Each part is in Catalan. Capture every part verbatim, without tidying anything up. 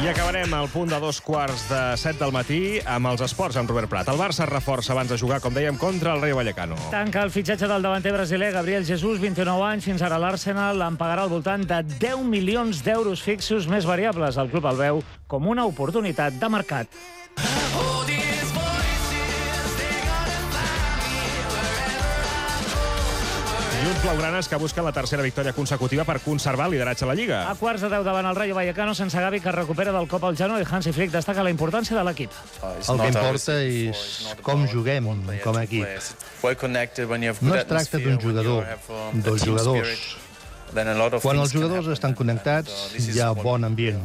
I acabarem al punt de dos quarts de set del matí amb els esports amb Robert Prat. El Barça es reforça abans de jugar, com dèiem, contra el Rayo Vallecano. Tanca el fitxatge del davanter brasiler Gabriel Jesus, vint-i-nou anys. Fins ara l'Arsenal en pagarà al voltant de deu milions d'euros fixos més variables. El club el veu com una oportunitat de mercat. I uns blaugranes que busquen la tercera victòria consecutiva per conservar el lideratge a la Lliga. A quarts de deu davant el Rayo Vallecano, sense Gavi, que recupera del cop al genoll. Hansi Flick destaca la importància de l'equip. El que importa és com juguem com a equip. No es tracta d'un jugador, dos jugadors. Quan els jugadors estan connectats, hi ha bon ambient.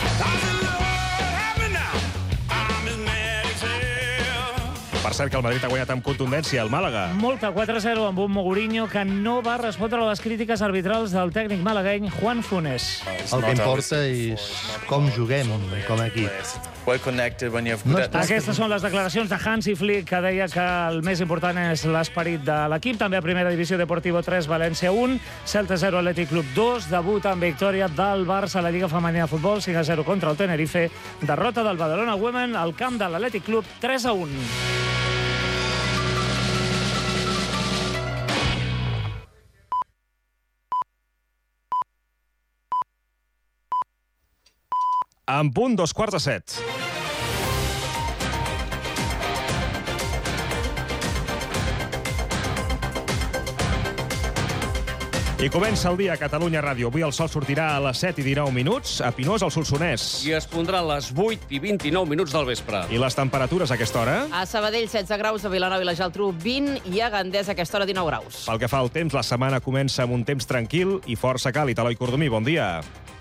Per cert, que el Madrid ha guanyat amb contundència el Màlaga. Multa quatre a zero amb un Mourinho que no va respondre a les crítiques arbitrals del tècnic malagueny Juan Funes. El que importa és com juguem com a equip. No Aquestes són les declaracions de Hansi Flick, que deia que el més important és l'esperit de l'equip. També a primera divisió, Deportivo tres, València un, Celta zero, Atlètic Club dos, debut amb victòria del Barça a la Lliga Femenina de Futbol, cinc a zero contra el Tenerife, derrota del Badalona Women al camp de l'Atlètic Club, tres a un. En punt, dos quarts de set. I comença el dia a Catalunya Ràdio. Avui el sol sortirà a les set i dinou minuts, a Pinós, al Solsonès. I es pondrà a les vuit i vint-i-nou minuts del vespre. I les temperatures a aquesta hora? A Sabadell, setze graus, a Vilanova i la Geltrú, vint, i a Gandés, a aquesta hora, dinou graus. Pel que fa al temps, la setmana comença amb un temps tranquil i força càlid. Eloi Cordomí, bon dia.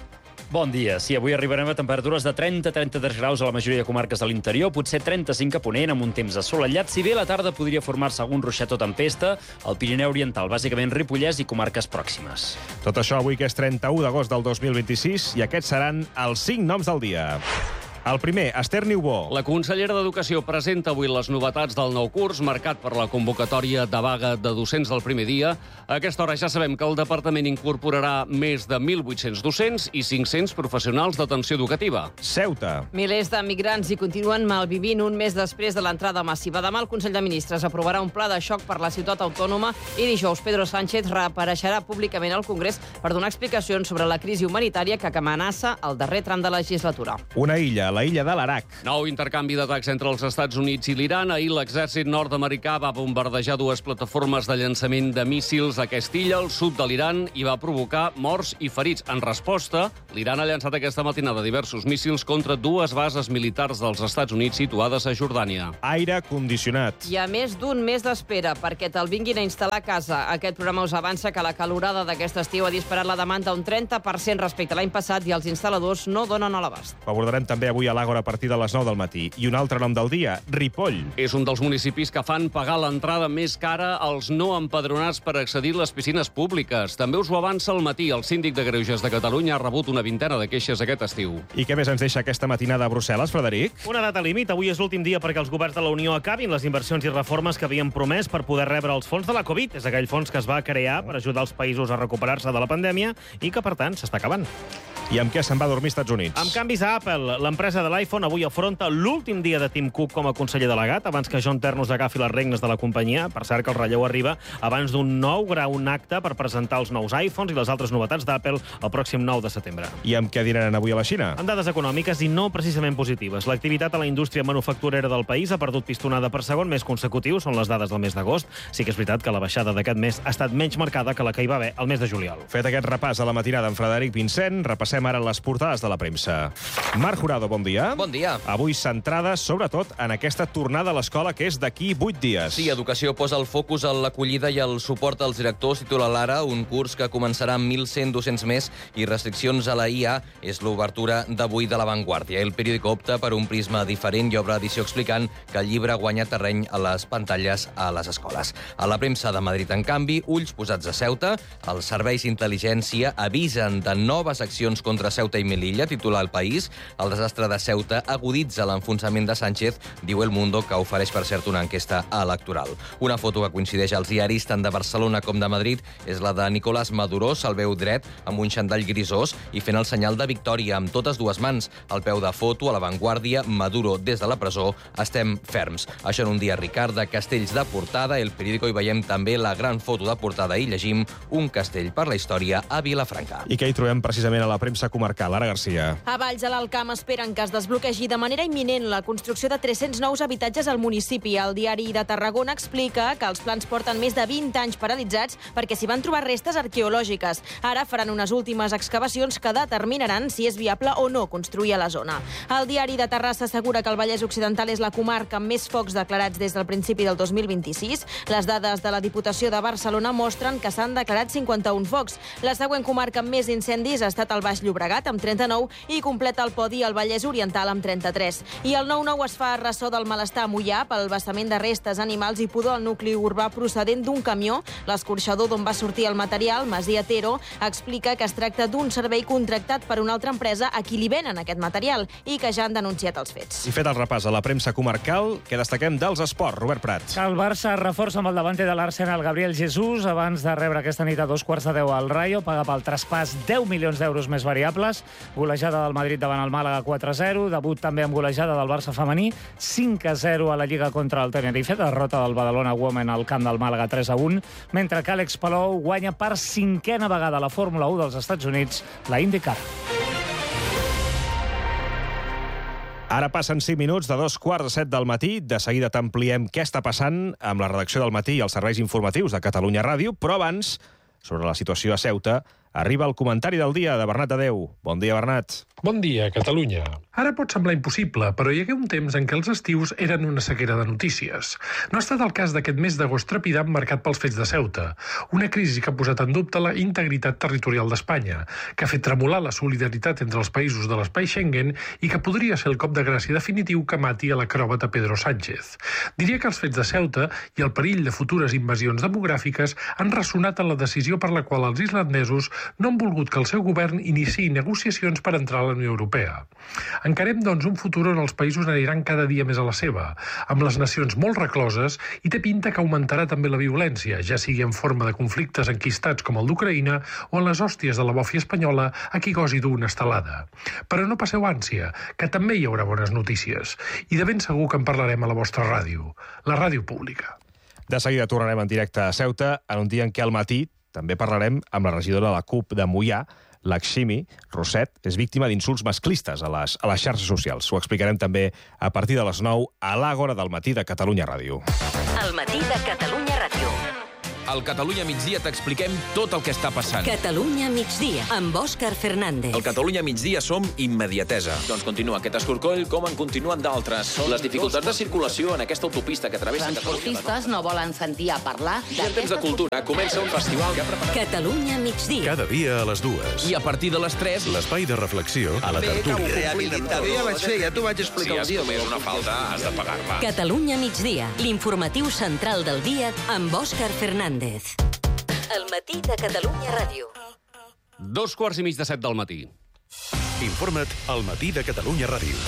Bon dia. Sí, avui arribarem a temperatures de trenta a trenta-tres graus a la majoria de comarques de l'interior, potser trenta-cinc a Ponent, amb un temps assolellat. Si bé a la tarda podria formar-se algun ruixat o tempesta al Pirineu Oriental, bàsicament Ripollès i comarques pròximes. Tot això avui, que és trenta-u d'agost del dos mil vint-i-sis, i aquests seran els cinc noms del dia. El primer, Esther Niubó. La consellera d'Educació presenta avui les novetats del nou curs, marcat per la convocatòria de vaga de docents del primer dia. A aquesta hora ja sabem que el departament incorporarà més de mil vuit-cents docents i cinc-cents professionals d'atenció educativa. Ceuta. Milers de migrants hi continuen malvivint un mes després de l'entrada massiva. Demà el Consell de Ministres aprovarà un pla de xoc per la ciutat autònoma i dijous Pedro Sánchez reapareixerà públicament al Congrés per donar explicacions sobre la crisi humanitària que amenaça el darrer tram de la legislatura. Una illa, la illa de l'Arak. Nou intercanvi d'atacs entre els Estats Units i l'Iran. Ahir l'exèrcit nord-americà va bombardejar dues plataformes de llançament de míssils a aquesta illa, al sud de l'Iran, i va provocar morts i ferits. En resposta, l'Iran ha llançat aquesta matinada diversos míssils contra dues bases militars dels Estats Units situades a Jordània. Aire condicionat. Hi ha més d'un mes d'espera perquè te'l vinguin a instal·lar a casa. Aquest programa us avança que la calorada d'aquest estiu ha disparat la demanda un trenta per cent respecte a l'any passat i els instal·ladors no donen a l'abast. Ho abordarem també avui a l'Àgora a partir de les nou del matí. I un altre nom del dia, Ripoll. És un dels municipis que fan pagar l'entrada més cara als no empadronats per accedir a les piscines públiques. També us ho avança al matí. El síndic de Greuges de Catalunya ha rebut una vintena de queixes aquest estiu. I què més ens deixa aquesta matinada a Brussel·les, Frederic? Una data límit. Avui és l'últim dia perquè els governs de la Unió acabin les inversions i reformes que havien promès per poder rebre els fons de la Covid. És aquell fons que es va crear per ajudar els països a recuperar-se de la pandèmia i que, per tant, s'està acabant. I amb què se'n va dormir als Estats Units? Amb canvis a Apple. L'empresa de l'iPhone avui afronta l'últim dia de Tim Cook com a conseller delegat, abans que John Ternus agafi les regnes de la companyia. Per cert, que el relleu arriba abans d'un nou grau, un acte per presentar els nous iPhones i les altres novetats d'Apple el pròxim nou de setembre. I amb què dinaran avui a la Xina? Amb dades econòmiques i no precisament positives. L'activitat a la indústria manufacturera del país ha perdut pistonada per segon mes consecutiu, són les dades del mes d'agost. Sí que és veritat que la baixada d'aquest mes ha estat menys marcada que la que hi va haver el mes de juliol. Fet aquest repàs a la matinada amb Frederic Vincent, repassem ara les portades de la premsa. Marc Jurado, bon dia. Bon dia. Avui centrades, sobretot, en aquesta tornada a l'escola que és d'aquí vuit dies. Sí, Educació posa el focus en l'acollida i el suport als directors, titula l'Ara, un curs que començarà amb mil cent docents més i restriccions a la I A és l'obertura d'avui de La Vanguardia. El periòdico opta per un prisma diferent i obre edició explicant que el llibre guanya terreny a les pantalles a les escoles. A la premsa de Madrid, en canvi, ulls posats a Ceuta, els serveis d'intel·ligència avisen de noves accions contra Ceuta i Melilla, titular El País. El desastre de Ceuta aguditza l'enfonsament de Sánchez, diu El Mundo, que ofereix, per cert, una enquesta electoral. Una foto que coincideix als diaris tant de Barcelona com de Madrid és la de Nicolás Maduro, se'l veu dret, amb un xandall grisós i fent el senyal de victòria amb totes dues mans. Al peu de foto, a l'avantguàrdia, Maduro des de la presó, estem ferms. Això en un dia, Ricard, de castells de portada. El Periódico hi veiem també la gran foto de portada i llegim un castell per la història a Vilafranca. I què hi trobem precisament a la premsa comarcal? Ara, Garcia. A Valls de l'Alcamp esperen que es desbloquegi de manera imminent la construcció de tres-cents nous habitatges al municipi. El diari de Tarragona explica que els plans porten més de vint anys paralitzats perquè s'hi van trobar restes arqueològiques. Ara faran unes últimes excavacions que determinaran si és viable o no construir a la zona. El diari de Terrassa assegura que el Vallès Occidental és la comarca amb més focs declarats des del principi del dos mil vint-i-sis. Les dades de la Diputació de Barcelona mostren que s'han declarat cinquanta-un focs. La següent comarca amb més incendis ha estat el Baix Llobregat, amb trenta-nou, i completa el podi el Vallès Oriental, amb trenta-tres. I el nou nou es fa ressò del malestar a Moià pel vessament de restes animals i pudor al nucli urbà procedent d'un camió. L'escorxador d'on va sortir el material, Masia Tero, explica que es tracta d'un servei contractat per una altra empresa a qui li venen aquest material i que ja han denunciat els fets. I fet el repàs a la premsa comarcal, que destaquem dels esports, Robert Prat. El Barça reforça amb el davanter de l'Arsenal, Gabriel Jesús, abans de rebre aquesta nit a dos quarts de deu al Rayo, paga pel traspàs deu milions d'euros més variables, golejada del Madrid davant el Màlaga quatre a zero, debut també amb golejada del Barça femení, cinc a zero a la Lliga contra el Tenerife, derrota del Badalona Women al camp del Màlaga tres a un, mentre que Àlex Palou guanya per cinquena vegada la Fórmula u dels Estats Units, la IndyCar. Ara passen cinc minuts de dos quarts de set del matí. De seguida t'ampliem què està passant amb la redacció del Matí i els serveis informatius de Catalunya Ràdio, però abans, sobre la situació a Ceuta, arriba el comentari del dia de Bernat Adeu. Bon dia, Bernat. Bon dia, Catalunya. Ara pot semblar impossible, però hi hagué un temps en què els estius eren una sequera de notícies. No ha estat el cas d'aquest mes d'agost trepidant marcat pels fets de Ceuta, una crisi que ha posat en dubte la integritat territorial d'Espanya, que ha fet tremolar la solidaritat entre els països de l'espai Schengen i que podria ser el cop de gràcia definitiu que mati a l'acròbata Pedro Sánchez. Diria que els fets de Ceuta i el perill de futures invasions demogràfiques han ressonat en la decisió per la qual els islandesos no han volgut que el seu govern iniciï negociacions per entrar a la Unió Europea. Encarem, doncs, un futur on els països aniran cada dia més a la seva, amb les nacions molt recloses, i té pinta que augmentarà també la violència, ja sigui en forma de conflictes enquistats com el d'Ucraïna o en les hòsties de la bòfia espanyola a qui gosi dur una estelada. Però no passeu ànsia, que també hi haurà bones notícies, i de ben segur que en parlarem a la vostra ràdio, la ràdio pública. De seguida tornarem en directe a Ceuta, en un dia en què al matí també parlarem amb la regidora de la CUP de Moià, Lakshmi Roset, és víctima d'insults masclistes a les, a les xarxes socials. Ho explicarem també a partir de les nou a l'Àgora del Matí de Catalunya Ràdio. El Matí de Catalunya Ràdio. Al Catalunya Migdia t'expliquem tot el que està passant. Catalunya Migdia, amb Òscar Fernández. Al Catalunya Migdia som immediatesa. Doncs continua aquest escorcoll com en continuen d'altres. Les dificultats de circulació en aquesta autopista que travessa Catalunya. Transportistes no volen sentir a parlar I en temps de cultura comença un festival que ha preparat... Catalunya Migdia. Cada dia a les dues. I a partir de les tres... L'espai de reflexió a la tertúlia. Rehabilitador. Ja vaig fer, ja t'ho vaig explicar el dia. Si has comès una falta, has de pagar-la. Catalunya Migdia, l'informatiu central del dia amb Òscar Fernández. El Matí de Catalunya Ràdio. Dos quarts i mig de set del matí. Informa't al Matí de Catalunya Ràdio.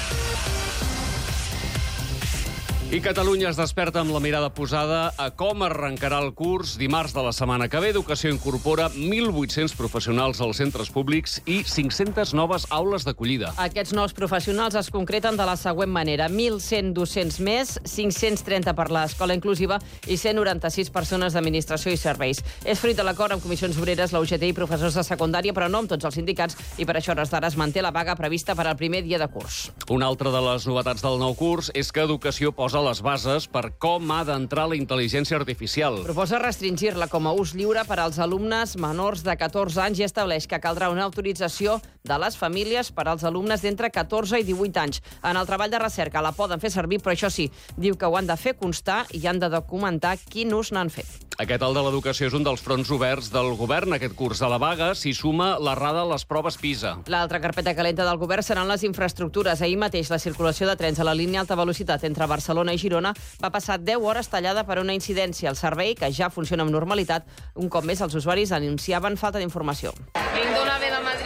I Catalunya es desperta amb la mirada posada a com arrencarà el curs dimarts de la setmana que ve. Educació incorpora mil vuit-cents professionals als centres públics i cinc-centes noves aules d'acollida. Aquests nous professionals es concreten de la següent manera. mil cent docents més, cinc-cents trenta per l'escola inclusiva i cent noranta-sis persones d'administració i serveis. És fruit de l'acord amb comissions obreres, la U G T i professors de secundària, però no amb tots els sindicats, i per això a hores d'ara es manté la vaga prevista per al primer dia de curs. Una altra de les novetats del nou curs és que Educació posa les bases per com ha d'entrar la intel·ligència artificial. Proposa restringir-la com a ús lliure per als alumnes menors de catorze anys i estableix que caldrà una autorització de les famílies per als alumnes d'entre catorze i divuit anys. En el treball de recerca la poden fer servir, però això sí, diu que ho han de fer constar i han de documentar quin ús n'han fet. Aquest, el de l'educació, és un dels fronts oberts del govern. Aquest curs a la vaga s'hi suma l'errada a les proves PISA. L'altra carpeta calenta del govern seran les infraestructures. Ahir mateix la circulació de trens a la línia alta velocitat entre Barcelona i Girona va passar deu hores tallada per una incidència. El servei, que ja funciona amb normalitat, un cop més els usuaris anunciaven falta d'informació. Vinc d'una veda a Madrid i ens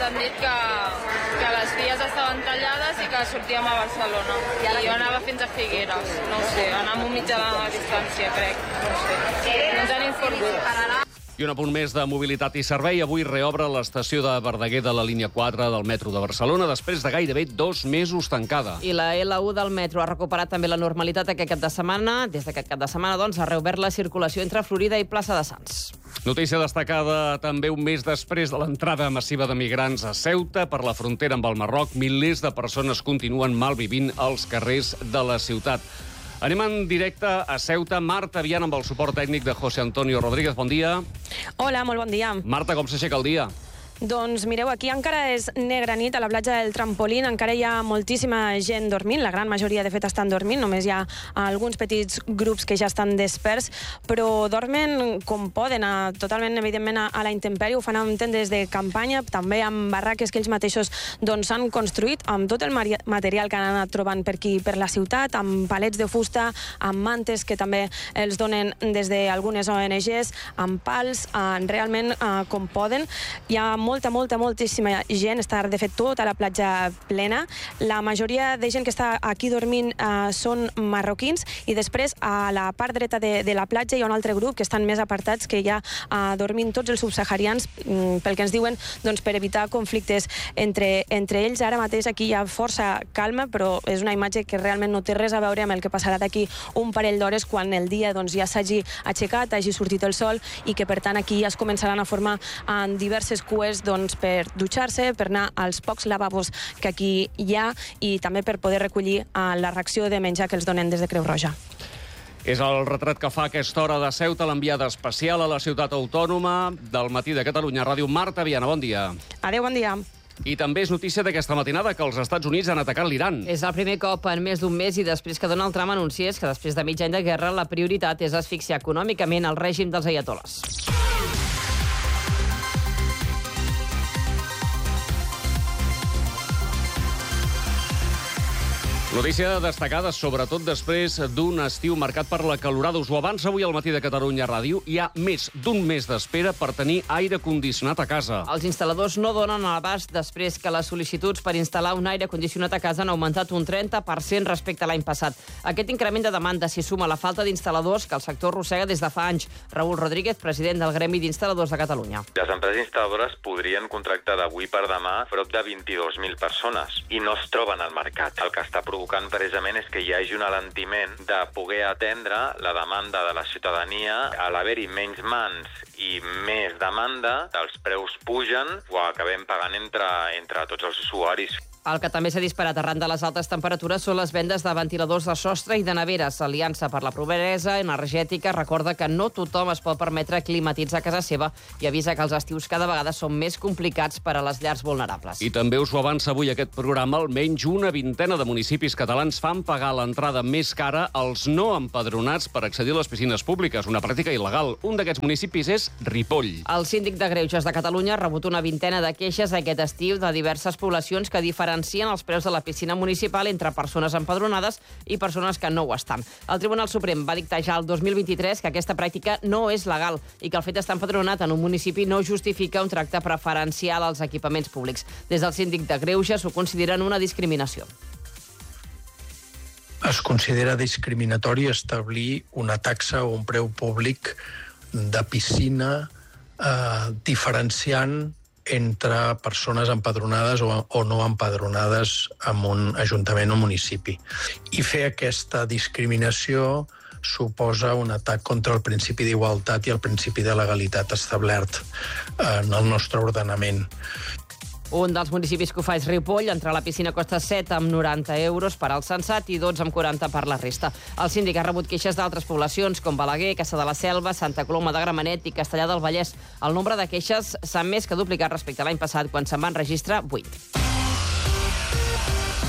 han dit que, que les vies estaven tallades i que sortíem a Barcelona. I jo anava fins a Figueres, no ho sé, anar amb un mitjà de distància, crec, no ho sé. No ens han informat. I un apunt més de mobilitat i servei. Avui reobre l'estació de Verdaguer de la línia quatre del metro de Barcelona després de gairebé dos mesos tancada. I la L u del metro ha recuperat també la normalitat aquest cap de setmana. Des d'aquest cap de setmana, doncs, ha reobert la circulació entre Florida i Plaça de Sants. Notícia destacada també un mes després de l'entrada massiva de migrants a Ceuta per la frontera amb el Marroc. Milers de persones continuen malvivint als carrers de la ciutat. Anem en directe a Ceuta. Marta Viana, amb el suport tècnic de José Antonio Rodríguez. Bon dia. Hola, molt bon dia. Marta, com s'aixeca el dia? Doncs mireu, aquí encara és negra nit, a la platja del Trampolín encara hi ha moltíssima gent dormint, la gran majoria de fet estan dormint, només hi ha alguns petits grups que ja estan desperts, però dormen com poden, a, totalment evidentment a, a la intempèrie, ho fan amb tendes de campanya, també amb barraques que ells mateixos doncs, han construït, amb tot el material que han anat trobant per aquí, per la ciutat, amb palets de fusta, amb mantes que també els donen des d'algunes O N Ges, amb pals, eh, realment eh, com poden. Hi ha molta, molta, moltíssima gent, està de fet tota la platja plena. La majoria de gent que està aquí dormint eh, són marroquins i després a la part dreta de, de la platja hi ha un altre grup que estan més apartats que hi ha eh, dormint tots els subsaharians mm, pel que ens diuen doncs, per evitar conflictes entre, entre ells. Ara mateix aquí hi ha força calma, però és una imatge que realment no té res a veure amb el que passarà d'aquí un parell d'hores quan el dia doncs, ja s'hagi aixecat, hagi sortit el sol i que per tant aquí ja es començaran a formar en diverses cues doncs, per dutxar-se, per anar als pocs lavabos que aquí hi ha i també per poder recollir uh, la ració de menjar que els donen des de Creu Roja. És el retrat que fa a aquesta hora de Ceuta l'enviada especial a la ciutat autònoma del Matí de Catalunya Ràdio. Marta Viana, bon dia. Adéu, bon dia. I també és notícia d'aquesta matinada que els Estats Units han atacat l'Iran. És el primer cop en més d'un mes i després que Donald Trump anunciés que després de mig any de guerra la prioritat és asfixiar econòmicament el règim dels aiatoles. Notícia destacada, sobretot després d'un estiu marcat per la calorada. Us ho avança avui al Matí de Catalunya Ràdio. Hi ha més d'un mes d'espera per tenir aire condicionat a casa. Els instal·ladors no donen a l'abast després que les sol·licituds per instal·lar un aire condicionat a casa han augmentat un trenta per cent respecte a l'any passat. Aquest increment de demanda s'hi suma a la falta d'instal·ladors que el sector arrossega des de fa anys. Raül Rodríguez, president del Gremi d'Instal·ladors de Catalunya. Les empreses instal·ladores podrien contractar d'avui per demà prop de vint-i-dos mil persones i no es troben al mercat. El que està provocant precisament és que hi hagi un alentiment de poder atendre la demanda de la ciutadania. A l'haver-hi menys mans i més demanda, els preus pugen o acabem pagant entre, entre tots els usuaris. El que també s'ha disparat arran de les altes temperatures són les vendes de ventiladors de sostre i de neveres. Aliança per la Pobresa Energètica recorda que no tothom es pot permetre climatitzar casa seva i avisa que els estius cada vegada són més complicats per a les llars vulnerables. I també us ho avança avui aquest programa. Almenys una vintena de municipis catalans fan pagar l'entrada més cara als no empadronats per accedir a les piscines públiques, una pràctica il·legal. Un d'aquests municipis és Ripoll. El síndic de Greuges de Catalunya ha rebut una vintena de queixes aquest estiu de diverses poblacions que diferencien els preus de la piscina municipal entre persones empadronades i persones que no ho estan. El Tribunal Suprem va dictar ja el dos mil vint-i-tres que aquesta pràctica no és legal i que el fet d'estar empadronat en un municipi no justifica un tracte preferencial als equipaments públics. Des del síndic de Greuges ho consideren una discriminació. Es considera discriminatori establir una taxa o un preu públic de piscina eh, diferenciant entre persones empadronades o, o no empadronades en un ajuntament o municipi. I fer aquesta discriminació suposa un atac contra el principi d'igualtat i el principi de legalitat establert en el nostre ordenament. Un dels municipis que ho fa és Ripoll. Entrar a la piscina costa set amb noranta euros per al censat i dotze amb quaranta per la resta. El síndic ha rebut queixes d'altres poblacions com Balaguer, Caça de la Selva, Santa Coloma de Gramenet i Castellar del Vallès. El nombre de queixes s'ha més que duplicat respecte a l'any passat, quan se'n van registrar vuit.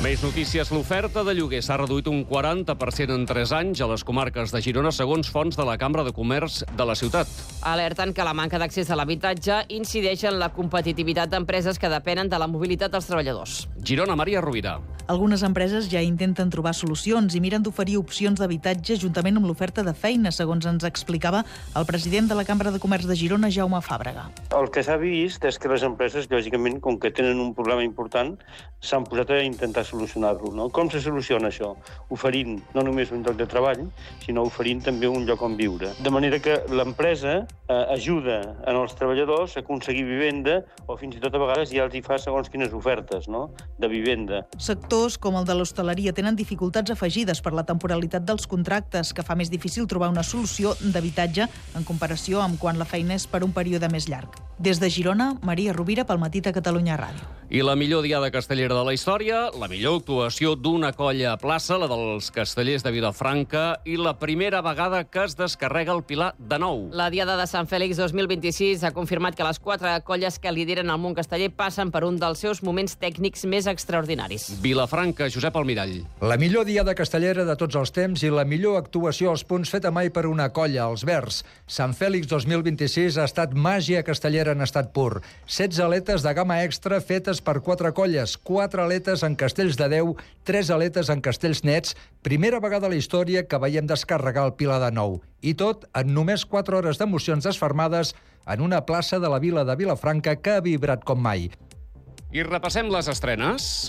Més notícies, l'oferta de lloguer s'ha reduït un quaranta per cent en tres anys a les comarques de Girona, segons fonts de la Cambra de Comerç de la ciutat. Alerten que la manca d'accés a l'habitatge incideix en la competitivitat d'empreses que depenen de la mobilitat dels treballadors. Girona, Maria Rovira. Algunes empreses ja intenten trobar solucions i miren d'oferir opcions d'habitatge juntament amb l'oferta de feina, segons ens explicava el president de la Cambra de Comerç de Girona, Jaume Fàbrega. El que s'ha vist és que les empreses, lògicament, com que tenen un problema important, s'han posat a intentar solucionar-lo. No? Com se soluciona això? Oferint no només un lloc de treball, sinó oferint també un lloc on viure. De manera que l'empresa eh, ajuda en els treballadors a aconseguir vivenda o fins i tot a vegades ja els hi fa segons quines ofertes, no?, de vivenda. Sectors com el de l'hostaleria tenen dificultats afegides per la temporalitat dels contractes, que fa més difícil trobar una solució d'habitatge en comparació amb quan la feina és per un període més llarg. Des de Girona, Maria Rovira, pel Matí de Catalunya Ràdio. I la millor diada castellera de la història, la millor actuació d'una colla a plaça, la dels castellers de Vilafranca, i la primera vegada que es descarrega el Pilar de nou. La Diada de Sant Fèlix dos mil vint-i-sis ha confirmat que les quatre colles que lideren el món casteller passen per un dels seus moments tècnics més extraordinaris. Vilafranca, Josep Almirall. La millor diada castellera de tots els temps i la millor actuació als punts feta mai per una colla, els Verds. Sant Fèlix dos mil vint-i-sis ha estat màgia castellera en estat pur. setze aletes de gamma extra fetes per quatre colles, quatre aletes en castells de deu, tres aletes en castells nets, primera vegada a la història que veiem descarregar el Pilar de nou. I tot en només quatre hores d'emocions desfermades en una plaça de la vila de Vilafranca que ha vibrat com mai. I repassem les estrenes.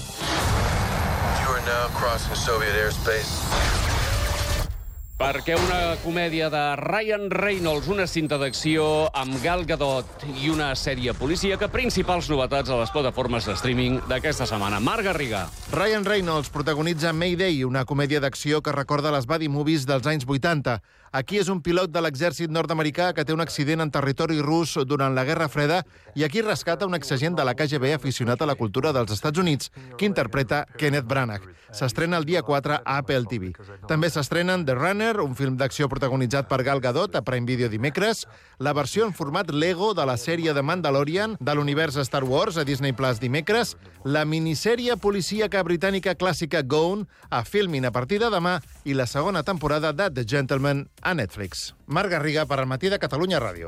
You are now crossing Soviet airspace. Perquè una comèdia de Ryan Reynolds, una cinta d'acció amb Gal Gadot i una sèrie policíaca, principals novetats a les plataformes de streaming d'aquesta setmana. Marc Garriga. Ryan Reynolds protagonitza Mayday, una comèdia d'acció que recorda les buddy movies dels anys vuitanta. Aquí és un pilot de l'exèrcit nord-americà que té un accident en territori rus durant la Guerra Freda i aquí rescata un exagent de la K G B aficionat a la cultura dels Estats Units, que interpreta Kenneth Branagh. S'estrena el dia quatre a Apple T V. També s'estrenen The Runner, un film d'acció protagonitzat per Gal Gadot a Prime Video dimecres, la versió en format Lego de la sèrie de Mandalorian de l'univers Star Wars a Disney Plus dimecres, la minissèrie policíaca britànica clàssica Gone a Filmin a partir de demà i la segona temporada de The Gentleman a Netflix. Marc Garriga per al Matí de Catalunya Ràdio.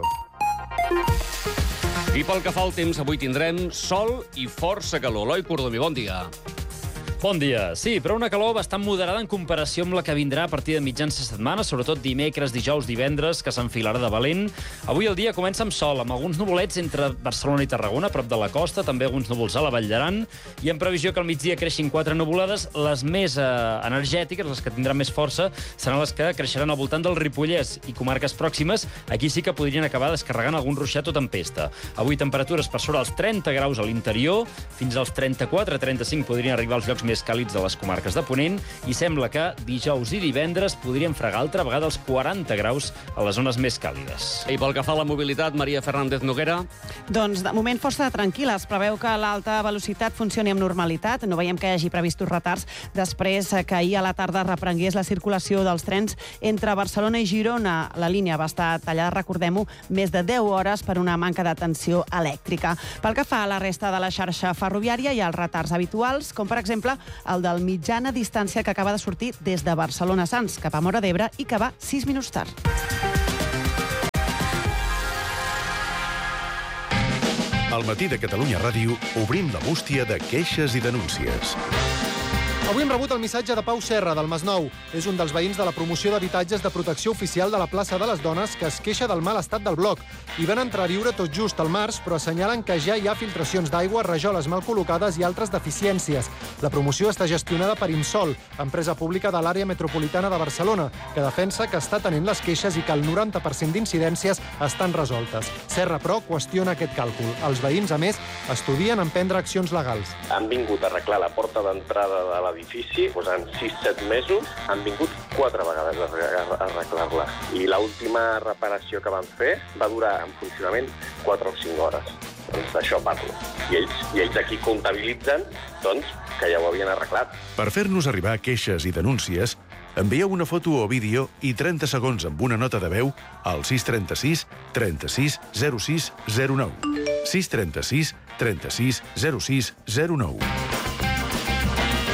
I pel que fa al temps, avui tindrem sol i força calor. Eloi Cordomí, bon dia. Bon dia. Sí, però una calor bastant moderada en comparació amb la que vindrà a partir de mitjans de setmana, sobretot dimecres, dijous, divendres, que s'enfilarà de valent. Avui el dia comença amb sol, amb alguns nuvolets entre Barcelona i Tarragona, a prop de la costa, també alguns núvols a la Vall d'Aran, i en previsió que al migdia creixin quatre nuvolades. Les més eh, energètiques, les que tindran més força, seran les que creixeran al voltant del Ripollès i comarques pròximes. Aquí sí que podrien acabar descarregant algun ruixat o tempesta. Avui temperatures per sobre els trenta graus a l'interior, fins als trenta-quatre a trenta-cinc podrien arribar als llocs més càlids de les comarques de Ponent, i sembla que dijous i divendres podrien fregar altra vegada els quaranta graus a les zones més càlides. I pel que fa a la mobilitat, Maria Fernández Noguera. Doncs de moment força tranquil·la. Es preveu que l'alta velocitat funcioni amb normalitat. No veiem que hi hagi previstos retards després que ahir a la tarda reprengués la circulació dels trens entre Barcelona i Girona. La línia va estar tallada, recordem-ho, més de deu hores per una manca de tensió elèctrica. Pel que fa a la resta de la xarxa ferroviària, hi ha els retards habituals, com per exemple el del mitjana distància que acaba de sortir des de Barcelona a Sants cap a Móra d'Ebre i que va sis minuts tard. Al Matí de Catalunya Ràdio obrim la bústia de queixes i denúncies. Avui hem rebut el missatge de Pau Serra, del Masnou. És un dels veïns de la promoció d'habitatges de protecció oficial de la plaça de les Dones que es queixa del mal estat del bloc. Hi van entrar a viure tot just al març, però assenyalen que ja hi ha filtracions d'aigua, rajoles mal col·locades i altres deficiències. La promoció està gestionada per Insol, empresa pública de l'àrea metropolitana de Barcelona, que defensa que està tenint les queixes i que el noranta per cent d'incidències estan resoltes. Serra, però, qüestiona aquest càlcul. Els veïns, a més, estudien emprendre accions legals. Han vingut a arreglar la porta d'entrada de la edifici, doncs en sis set mesos han vingut quatre vegades a arreglar-la. I l'última reparació que van fer va durar en funcionament quatre o cinc hores. Doncs d'això parlo. I ells, i ells aquí comptabilitzen doncs, que ja ho havien arreglat. Per fer-nos arribar queixes i denúncies, envieu una foto o vídeo i trenta segons amb una nota de veu al sis trenta sis trenta sis zero sis zero nou. sis trenta sis trenta sis zero sis zero nou.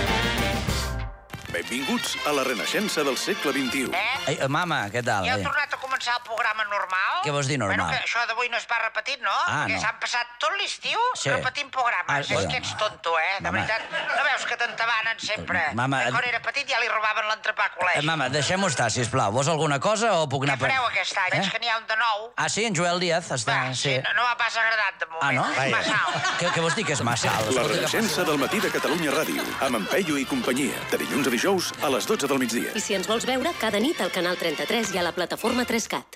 Benvinguts a la renaixença del segle vint-i-u. Eh? Ei, mama, què tal? Ja heu tornat a començar el programa normal? Què vols dir normal? Bueno, que això d'avui no es va repetit, no? Ah, Perquè no. s'han passat tot l'estiu Sí. repetint programes. Ah, és bueno. que ets tonto, eh? De Mama. veritat, no veus que t'entabanen sempre? Mama, Que quan era petit ja li robaven l'entrepà a col·legi. Eh, mama, deixem-ho estar, sisplau. Vols alguna cosa o puc anar... Què fareu aquest any? Veig que n'hi ha un de nou. Ah, sí, en Joel Díaz està... Va, sí, no, no m'ha pas agradat de moment. Ah, no? Massa alt. Què, què vols dir que és massa alt? La Escolta, què renaixença del matí de Catalunya Ràdio, amb en Peyu i companyia, de dilluns a dijous a les dotze del migdia. I si ens vols veure, cada nit al canal trenta-tres i a la plataforma tres cat.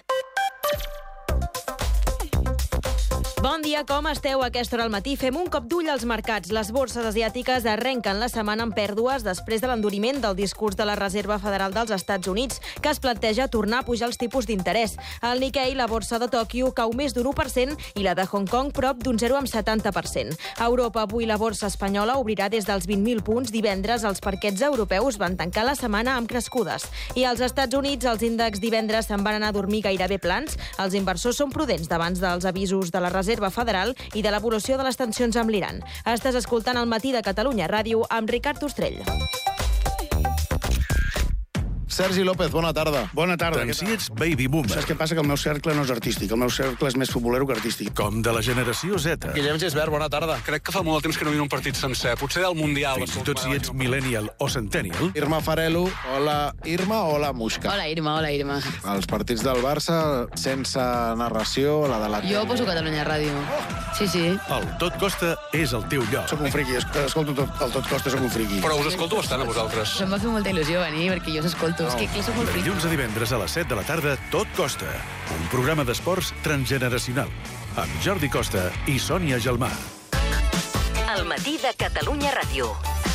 Bon dia, com esteu a aquesta hora al matí? Fem un cop d'ull als mercats. Les borses asiàtiques arrenquen la setmana amb pèrdues després de l'enduriment del discurs de la Reserva Federal dels Estats Units, que es planteja tornar a pujar els tipus d'interès. Al Nikkei, la borsa de Tòquio cau més d'un u per cent i la de Hong Kong prop d'un zero coma setanta per cent. A Europa, avui la borsa espanyola obrirà des dels vint mil punts. Divendres, els parquets europeus van tancar la setmana amb crescudes. I als Estats Units, els índexs divendres se'n van anar a dormir gairebé plans. Els inversors són prudents davant dels avisos de la Reserva Federal i de l'evolució de les tensions amb l'Iran. Estàs escoltant El matí de Catalunya Ràdio amb Ricard Ostrell. Sergi López, bona tarda. Bona tarda. Tant si ets baby boomer. Saps què passa? Que el meu cercle no és artístic. El meu cercle és més futbolero que artístic. Com de la generació Z. Guillem Gisbert, bona tarda. Crec que fa molt de temps que no miro un partit sencer. Potser del Mundial. Fins i tot si ets millennial o centennial. Irma Farelo, hola Irma, hola Muixca. Hola Irma, hola Irma. Els partits del Barça, sense narració, la de la... Jo poso Catalunya Ràdio. Sí, sí. El Tot Costa és el teu lloc. Soc un friqui, escolto tot, el Tot Costa, soc un friqui. Però us escolto bastant a vosaltres. Em va fer molta il·lusió venir, perquè jo us escolto. No. És que aquí soc molt friqui. Dilluns a divendres a les set de la tarda, Tot Costa. Un programa d'esports transgeneracional. Amb Jordi Costa i Sònia Gelmà. El matí de Catalunya Ràdio.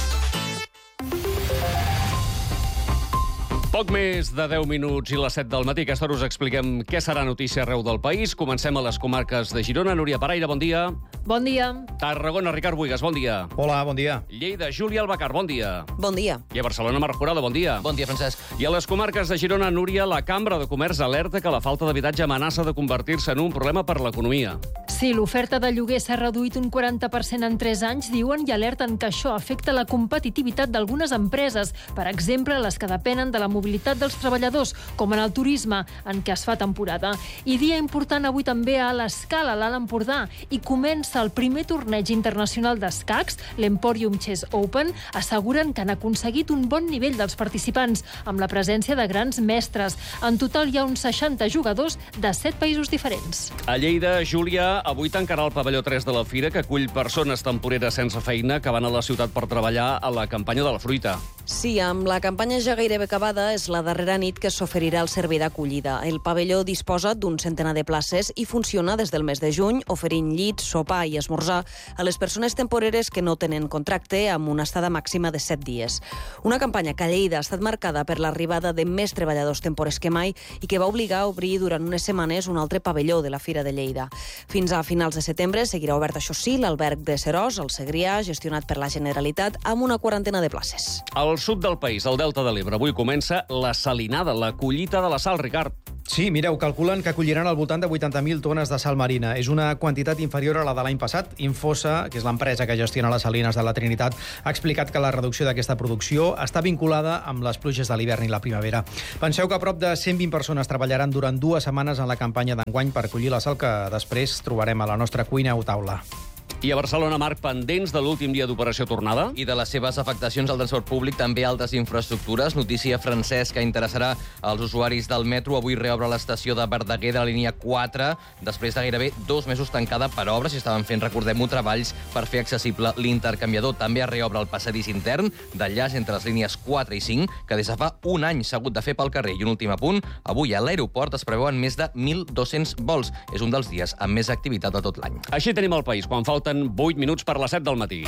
Poc més de deu minuts i les set del matí. Aquesta hora us expliquem què serà notícia arreu del país. Comencem a les comarques de Girona. Núria Paraire, bon dia. Bon dia. Tarragona, Ricard Buigas, bon dia. Hola, bon dia. Lleida, Júlia Albacar, bon dia. Bon dia. I a Barcelona, Marc Jurado, bon dia. Bon dia, Francesc. I a les comarques de Girona, Núria, la Cambra de Comerç alerta que la falta d'habitatge amenaça de convertir-se en un problema per l'economia. Sí, l'oferta de lloguer s'ha reduït un quaranta per cent en tres anys, diuen, i alerten que això afecta la competitivitat d'algunes empreses, per exemple, les que depenen de la mobilitat dels treballadors, com en el turisme, en què es fa temporada. I dia important avui també a l'Escala, a l'Alt Empordà, i comença el primer torneig internacional d'escacs, l'Emporium Chess Open. Asseguren que han aconseguit un bon nivell dels participants, amb la presència de grans mestres. En total hi ha uns seixanta jugadors de set països diferents. A Lleida, Júlia, avui tancarà el pavelló tres de la Fira, que acull persones temporeres sense feina que van a la ciutat per treballar a la campanya de la fruita. Sí, amb la campanya ja gairebé acabada, és la darrera nit que s'oferirà el servei d'acollida. El pavelló disposa d'un centenar de places i funciona des del mes de juny, oferint llits, sopar i esmorzar a les persones temporeres que no tenen contracte, amb una estada màxima de set dies. Una campanya que a Lleida ha estat marcada per l'arribada de més treballadors tempores que mai i que va obligar a obrir durant unes setmanes un altre pavelló de la Fira de Lleida. Fins a finals de setembre seguirà obert, això sí, l'alberg de Seròs, el Segrià, gestionat per la Generalitat, amb una quarantena de places. Al sud del país, al Delta de l'Ebre, avui comença la salinada, la collita de la sal, Ricard. Sí, mireu, calculen que acolliran al voltant de vuitanta mil tones de sal marina. És una quantitat inferior a la de l'any passat. Infosa, que és l'empresa que gestiona les salines de la Trinitat, ha explicat que la reducció d'aquesta producció està vinculada amb les pluges de l'hivern i la primavera. Penseu que a prop de cent vint persones treballaran durant dues setmanes en la campanya d'enguany per collir la sal que després trobarem a la nostra cuina o taula. I a Barcelona, Marc, pendents de l'últim dia d'operació tornada? I de les seves afectacions al transport públic, també altres infraestructures. Notícia, Francesc, que interessarà als usuaris del metro. Avui reobre l'estació de Verdaguer de la línia quatre, després de gairebé dos mesos tancada per obres. I estaven fent, recordem-ho, treballs per fer accessible l'intercanviador. També es reobre el passadís intern d'enllaç entre les línies quatre i cinc, que des de fa un any s'ha hagut de fer pel carrer. I un últim apunt, avui a l'aeroport es preveuen més de mil dos-cents vols. És un dels dies amb més activitat de tot l'any. Així tenim el país, quan falten vuit minuts per les set del matí.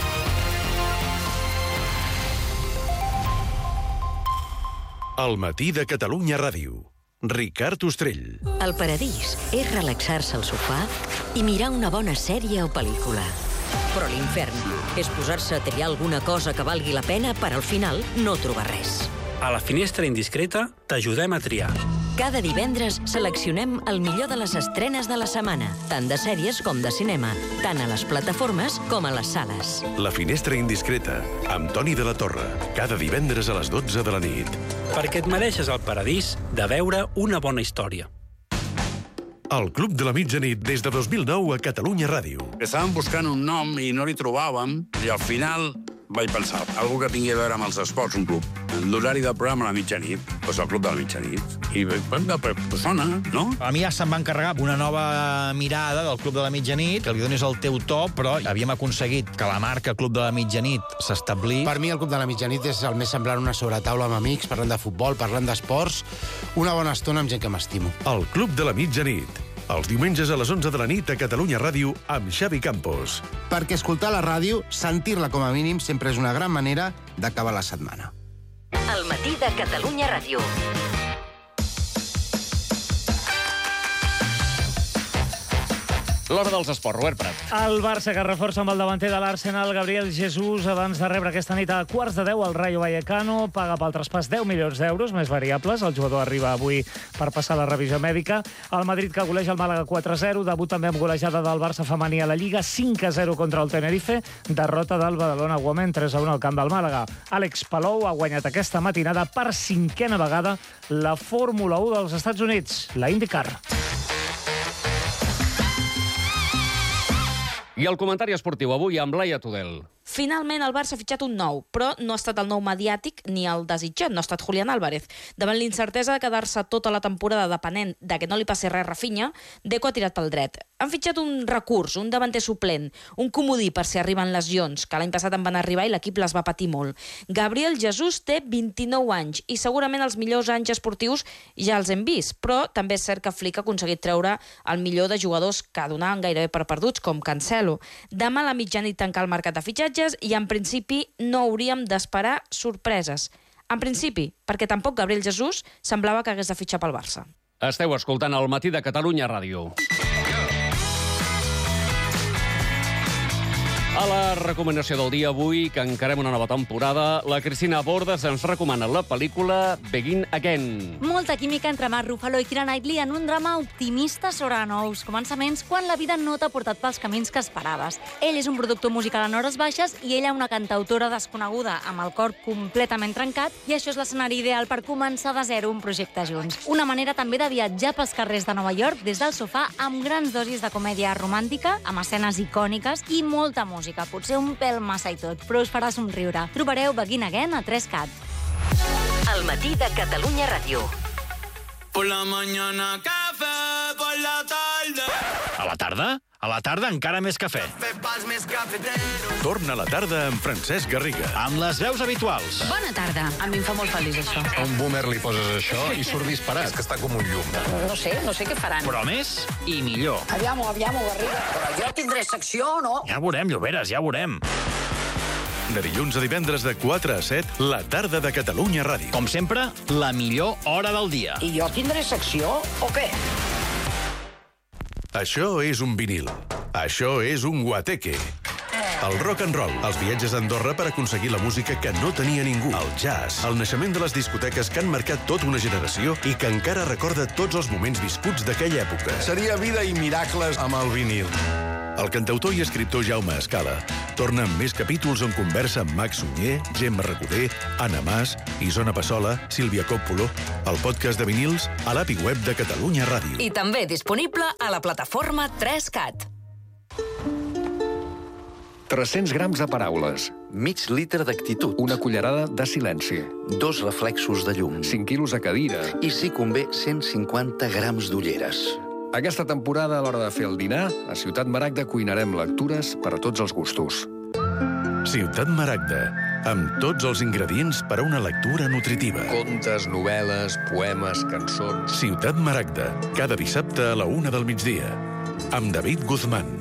El matí de Catalunya Ràdio. Ricard Ostrell. El paradís és relaxar-se al sofà i mirar una bona sèrie o pel·lícula. Però l'infern és posar-se a triar alguna cosa que valgui la pena per al final no trobar res. A la finestra indiscreta t'ajudem a triar. Cada divendres seleccionem el millor de les estrenes de la setmana, tant de sèries com de cinema, tant a les plataformes com a les sales. La finestra indiscreta, amb Toni de la Torre, cada divendres a les dotze de la nit. Perquè et mereixes el paradís de veure una bona història. El Club de la Mitjanit des de dos mil nou a Catalunya Ràdio. Estàvem buscant un nom i no li trobàvem, i al final vaig pensar, algú que tingui a veure amb els esports, un club. L'horari del programa a la mitjanit, doncs el Club de la Mitjanit. I pues sona, no? A mi ja se'm va encarregar una nova mirada del Club de la Mitjanit, que li donis el teu to, però havíem aconseguit que la marca Club de la Mitjanit s'establís. Per mi el Club de la Mitjanit és el més semblant a una sobretaula amb amics, parlant de futbol, parlant d'esports, una bona estona amb gent que m'estimo. El Club de la Mitjanit. Els diumenges a les onze de la nit a Catalunya Ràdio amb Xavi Campos. Perquè escoltar la ràdio, sentir-la com a mínim, sempre és una gran manera d'acabar la setmana. El matí de Catalunya Ràdio. L'hora dels esports, Robert Prat. El Barça que reforça amb el davanter de l'Arsenal, Gabriel Jesús, abans de rebre aquesta nit a quarts de deu el Rayo Vallecano, paga pel traspàs deu milions d'euros, més variables. El jugador arriba avui per passar la revisió mèdica. El Madrid que goleja el Màlaga quatre a zero, debut també amb golejada del Barça femení a la Lliga, cinc a zero contra el Tenerife, derrota del Badalona Women tres a un al camp del Màlaga. Àlex Palou ha guanyat aquesta matinada per cinquena vegada la Fórmula u dels Estats Units, la IndyCar. I el comentari esportiu avui amb Laia Tudel. Finalment, el Barça ha fitxat un nou, però no ha estat el nou mediàtic ni el desitjat, no ha estat Julián Álvarez. Davant l'incertesa de quedar-se tota la temporada depenent de que no li passi res a Rafinha, Deco ha tirat pel dret. Han fitxat un recurs, un davanter suplent, un comodí per si arriben lesions, que l'any passat en van arribar i l'equip les va patir molt. Gabriel Jesús té vint-i-nou anys i segurament els millors anys esportius ja els hem vist, però també és cert que Flick ha aconseguit treure el millor de jugadors que donaven gairebé per perduts, com Cancelo. Demà a la mitjanit tancar el mercat de fitxatges i en principi no hauríem d'esperar sorpreses. En principi, perquè tampoc Gabriel Jesús semblava que hagués de fitxar pel Barça. Esteu escoltant el matí de Catalunya Ràdio. A la recomanació del dia avui, que encarem una nova temporada, la Cristina Bordes ens recomana la pel·lícula Begin Again. Molta química entre Mark Ruffalo i Keira Knightley en un drama optimista sobre nous començaments quan la vida no t'ha portat pels camins que esperaves. Ell és un productor musical en hores baixes i ella una cantautora desconeguda amb el cor completament trencat, i això és l'escenari ideal per començar de zero un projecte junts. Una manera també de viatjar pels carrers de Nova York des del sofà amb grans dosis de comèdia romàntica, amb escenes icòniques i molta música. Potser un pèl massa i tot, però us farà somriure. Trobareu Begin Again a tres cat. El matí de Catalunya Ràdio. Por la mañana café, por la tarde. A la tarda? A la tarda encara més cafè. Torna a la tarda amb Francesc Garriga. Amb les veus habituals. Bona tarda. A mi em fa molt feliç, això. A un boomer li poses això i surt disparat. És que està com un llum. No sé, no sé què faran. Però més i millor. Aviam-ho, aviam-ho, Garriga. Però jo tindré secció, no? Ja veurem, Lloberes, ja veurem. De dilluns a divendres de quatre a set, la tarda de Catalunya Ràdio. Com sempre, la millor hora del dia. I jo tindré secció o què? Això és un vinil. Això és un guateque. El rock and roll, els viatges a Andorra per aconseguir la música que no tenia ningú. El jazz, el naixement de les discoteques que han marcat tota una generació i que encara recorda tots els moments viscuts d'aquella època. Seria vida i miracles amb el vinil. El cantautor i escriptor Jaume Escala torna amb més capítols on conversa amb Max Sunyer, Gemma Recoder, Anna Mas, Isona Passola, Sílvia Coppola, el podcast de vinils a l'A P I web de Catalunya Ràdio. I també disponible a la plataforma tres cat. tres-cents grams de paraules. Mig litre d'actitud. Una cullerada de silenci. Dos reflexos de llum. cinc quilos de cadira. I, si convé, cent cinquanta grams d'ulleres. Aquesta temporada, a l'hora de fer el dinar, a Ciutat Maragda cuinarem lectures per a tots els gustos. Ciutat Maragda, amb tots els ingredients per a una lectura nutritiva. Contes, novel·les, poemes, cançons... Ciutat Maragda, cada dissabte a la una del migdia, amb David Guzmán.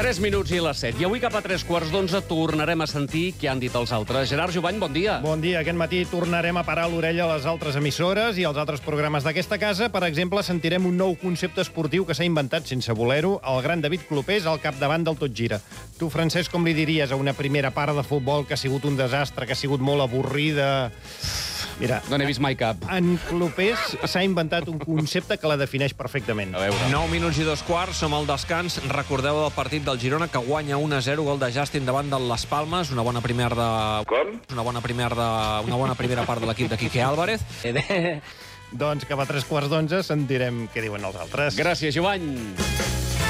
tres minuts i les set. I avui cap a tres quarts d'onze tornarem a sentir què han dit els altres. Gerard Jovany, bon dia. Bon dia. Aquest matí tornarem a parar l'orella a les altres emissores i als altres programes d'aquesta casa. Per exemple, sentirem un nou concepte esportiu que s'ha inventat sense voler-ho. El gran David Clopés al capdavant del Tot Gira. Tu, Francesc, com li diries a una primera part de futbol que ha sigut un desastre, que ha sigut molt avorrida? Mira, no n'he vist mai cap. En Clopés s'ha inventat un concepte que la defineix perfectament. A veure. nou minuts i dos quarts, som al descans. Recordeu el partit del Girona, que guanya un a zero, gol de Justin davant del Las Palmes. Una bona primera de... Com? Una bona primera, de... una bona primera part de l'equip de Quique Álvarez. Doncs cap a tres quarts d'onze sentirem què diuen els altres. Gràcies, Jovany.